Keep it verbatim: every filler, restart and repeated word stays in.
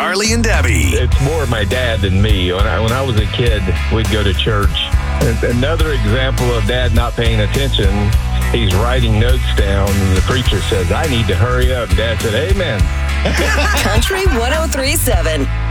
Charlie and Debbie. It's more my dad than me. When I, when I was a kid, we'd go to church. And another example of dad not paying attention, he's writing notes down, and the preacher says, I need to hurry up. Dad said, amen. Country one oh three point seven.